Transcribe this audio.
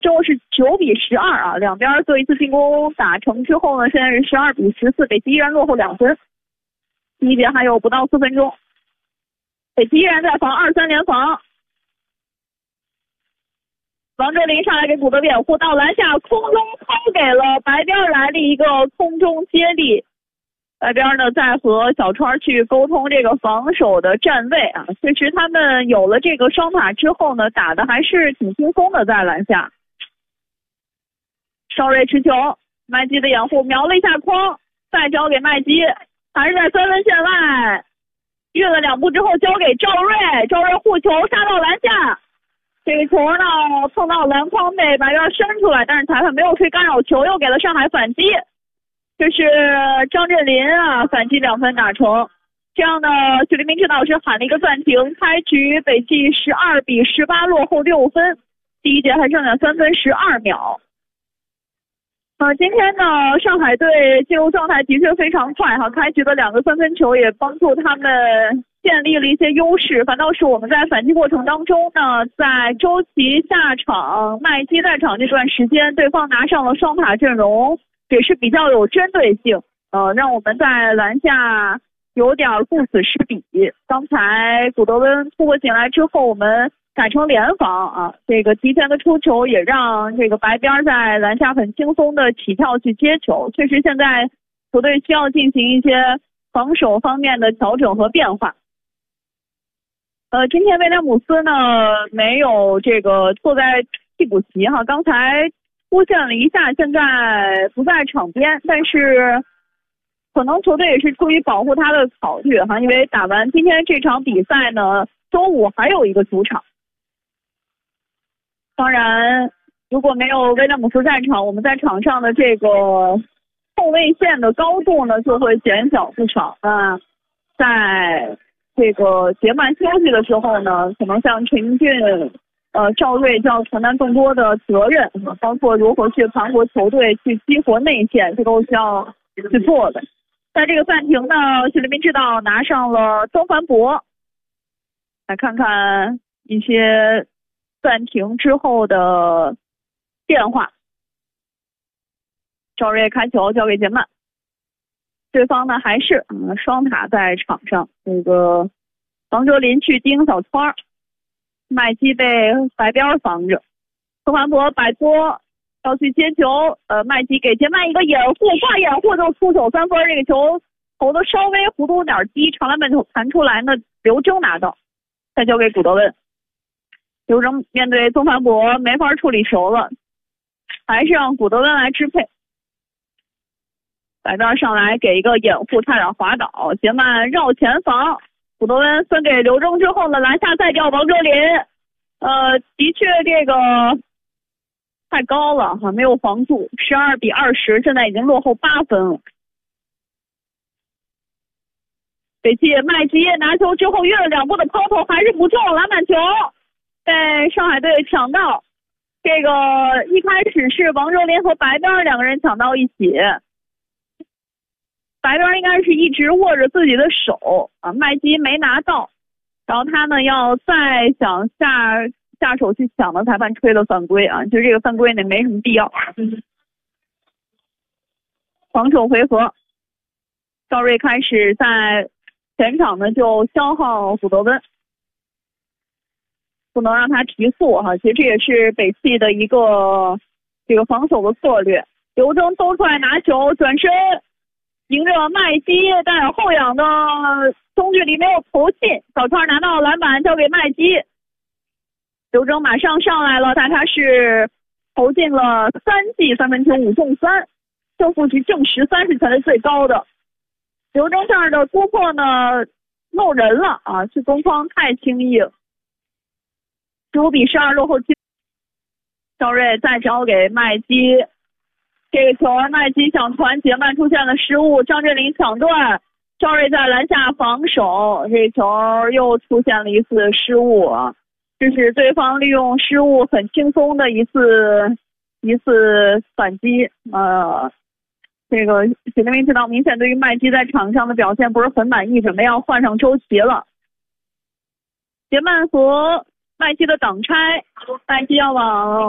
最后是9比12啊，两边做一次进攻打成之后呢，现在是12比14，北齐依然落后2分。第一节还有不到4分钟，北齐依然在防2-3联防。王哲林上来给古德比掩护，到篮下空中抛给了白边来的一个空中接力。白边呢在和小川去沟通这个防守的站位啊，确实他们有了这个双塔之后呢，打的还是挺轻松的，在篮下。邵睿持球，麦基的掩护瞄了一下框，再交给麦基，还是在3分线外，运了2步之后交给赵睿，赵睿护球杀到篮下，这个球呢碰到篮筐被白边伸出来，但是裁判没有吹干扰球，又给了上海反击。这是张镇麟啊，反击2分打成，这样呢，许立明指导师喊了一个暂停，开局北齐12比18落后6分，第一节还剩下3分12秒。今天呢，上海队进入状态的确非常快哈，开局的2个3分球也帮助他们建立了一些优势，反倒是我们在反击过程当中呢，在周琦下场、麦基在场这段时间，对方拿上了双塔阵容。也是比较有针对性，让我们在篮下有点顾此失彼。刚才古德温突过进来之后，我们改成联防啊，这个提前的出球也让这个白边在篮下很轻松的起跳去接球。确实，现在球队需要进行一些防守方面的调整和变化。今天威廉姆斯呢没有这个坐在替补席哈，刚才出现了一下，现在不在场边，但是可能球队也是出于保护他的考虑哈，因为打完今天这场比赛呢，周五还有一个主场。当然，如果没有威廉姆斯在场，我们在场上的这个后卫线的高度呢就会减小不少。在这个节曼休息的时候呢，可能像陈俊。赵睿就要承担更多的责任，包括如何去盘活球队、去激活内线，这都需要去做的。在这个暂停呢，许立明指导拿上了曾凡博，来看看一些暂停之后的变化。赵睿开球交给杰曼，对方呢还是双塔在场上，这个王哲林去盯小川。麦基被白边防着，曾凡博摆脱要去接球，麦基给杰曼一个掩护，挂掩护就出手3分，这个球投的稍微弧度有点低，长篮板球弹出来呢，刘铮拿到，再交给古德温，刘铮面对曾凡博没法处理球了，还是让古德温来支配，白边上来给一个掩护，差点滑倒，杰曼绕前防。古德温分给刘铮之后呢，篮下再掉王哲林，的确这个太高了哈，没有防住，12比20，现在已经落后8分了。北齐麦基拿球之后运了2步的抛投还是不中，篮板球被上海队抢到。这个一开始是王哲林和白边2个人抢到一起。白边应该是一直握着自己的手啊，麦基没拿到，然后他呢要再想下手去抢的，裁判吹了犯规啊，就这个犯规呢没什么必要。防守回合，赵睿开始在前场呢就消耗古德温，不能让他提速哈，其实这也是北齐的一个这个防守的策略。刘铮兜出来拿球转身。迎着麦基带有后仰的中距离没有投进，小川拿到篮板交给麦基，刘铮马上上来了，但他是投进了3记3分球5中3，胜负局正13是全队最高的。刘铮这儿的突破呢漏人了啊，去攻框太轻易了。15比12落后7，赵睿再交给麦基。这个球麦基想传，杰曼出现了失误，张镇麟抢断，赵睿在篮下防守，这球又出现了一次失误啊！这是对方利用失误很轻松的一次反击。这个许立明指导明显对于麦基在场上的表现不是很满意，准备要换上周琦了。杰曼和麦基的挡拆，麦基要往